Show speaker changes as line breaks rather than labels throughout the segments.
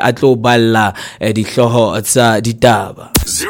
a tlo balla dihloho tsa ditaba.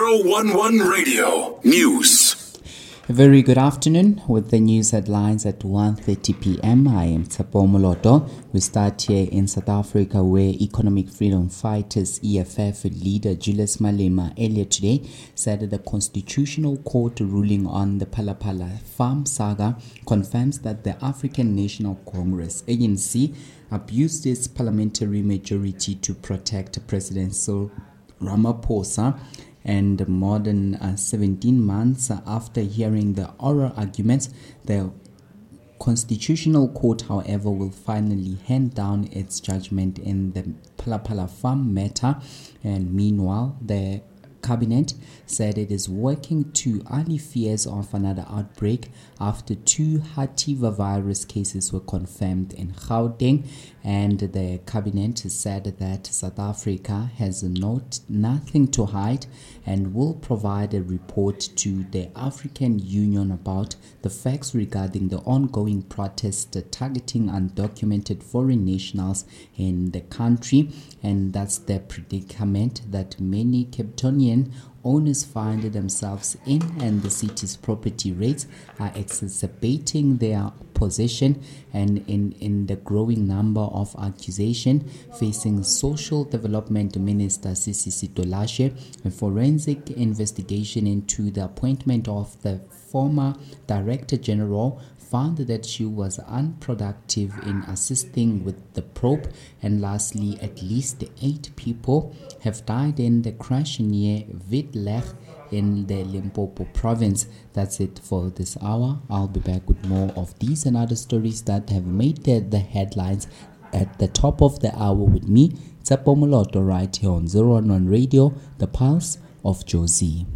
011 Radio News.
A very good afternoon with the news headlines at 1:30 p.m. I am Tsapo Moloto. We start here in South Africa, where Economic Freedom Fighters EFF leader Julius Malema earlier today said that the Constitutional Court ruling on the Phala Farm saga confirms that the African National Congress ANC abused its parliamentary majority to protect President Cyril Ramaphosa. And more than 17 months after hearing the oral arguments, the Constitutional Court, however, will finally hand down its judgment in the Phala Farm matter. And meanwhile, the Cabinet said it is working to allay fears of another outbreak after 2 Hativa virus cases were confirmed in Gauteng, and the Cabinet said that South Africa has nothing to hide and will provide a report to the African Union about the facts regarding the ongoing protest targeting undocumented foreign nationals in the country. And that's the predicament that many Capetonian owners find themselves in, and the city's property rates are exacerbating their position, and in the growing number of accusations facing Social Development Minister Sisi Sitolashe, a forensic investigation into the appointment of the former Director General found that she was unproductive in assisting with the probe. And lastly, at least 8 people have died in the crash near Witlech in the Limpopo province. That's it for this hour. I'll be back with more of these and other stories that have made the headlines at the top of the hour with me, Tsapo Moloto, right here on 011 Radio, the pulse of Josie.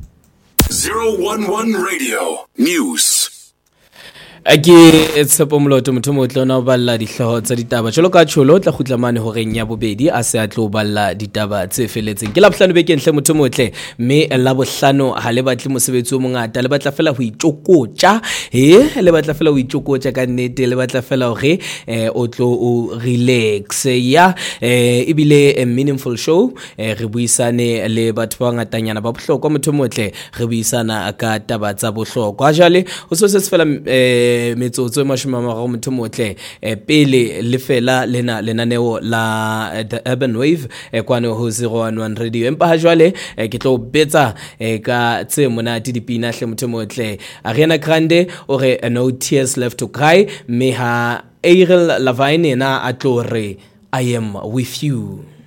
011 Radio News.
It's Tsapo Moloto motho na balla dihloho tsa ditaba jalo ka tsholo tla khutlamane ho reng ya bobedi a se a tlo balla ditaba tse feletseng ke la bohlano bekeng hle motho motle mme la bohlano ha le batle mosebetsi o mongata le batla fela ho itjokotja le batla fela ho itjokotja ka nnete le batla fela hore o tlo o relax ya ebile a meaningful show re buisane le batho ba ngatanyana ba bohlokwa motho motle re buisana ka taba tsa bohlokwa jale o so se fela metsotso mashomamaro motho motle pele le fela lena lenaneo la The Urban Wave kwane ho 011 Radio empa ha jwale ke tlo betsa ka tse monate dipina hle motho motle Ariana Grande ore No Tears Left to Cry me ha Avril Lavigne na atlore I Am With You.